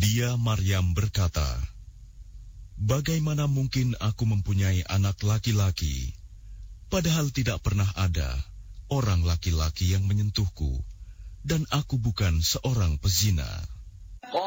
Dia, Maryam, berkata, "Bagaimana mungkin aku mempunyai anak laki-laki, padahal tidak pernah ada orang laki-laki yang menyentuhku, dan aku bukan seorang pezina."